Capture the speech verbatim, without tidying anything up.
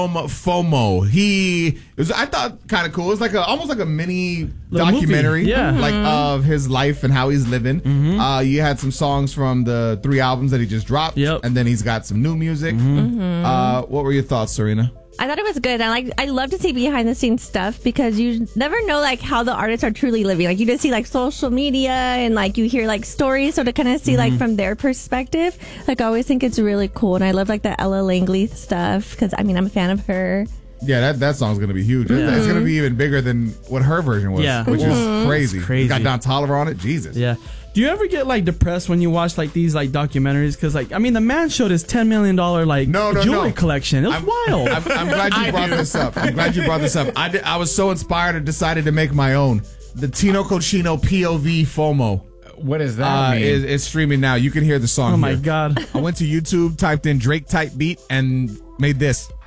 FOMO. He it was, I thought, kind of cool. It was like a almost like a mini Little documentary, movie. Yeah. like Mm-hmm. of his life and how he's living. Mm-hmm. Uh, you had some songs from the three albums that he just dropped, Yep. and then he's got some new music. Mm-hmm. Uh, what were your thoughts, Serena? I thought it was good. I like. I love to see behind the scenes stuff because you never know like how the artists are truly living. Like you just see like social media and like you hear like stories, so to kind of see like from their perspective. Like I always think it's really cool, and I love like the Ella Langley stuff because I mean I'm a fan of her. Yeah, that, that song's gonna be huge. Yeah. It's gonna be even bigger than what her version was, Yeah. which is crazy. It's crazy. It's got Don Toliver on it. Jesus. Yeah. Do you ever get like depressed when you watch like these like documentaries? Because like I mean, the man showed his ten million dollar like No, no, jewelry no. collection. It was I'm, wild. I'm, I'm glad you brought this up. I'm glad you brought this up. I, did, I was so inspired and decided to make my own. The Tino Cochino P O V FOMO What does that uh, mean? is, is streaming now. You can hear the song Oh my here. god. I went to YouTube, typed in Drake type beat, and made this.